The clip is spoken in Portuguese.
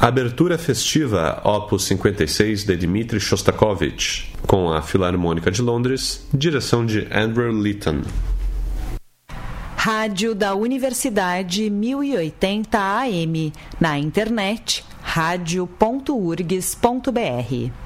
Abertura festiva, Opus 56, de Dmitri Shostakovich, com a Filarmônica de Londres, direção de Andrew Litton. Rádio da Universidade 1080 AM, na internet radio.urgs.br.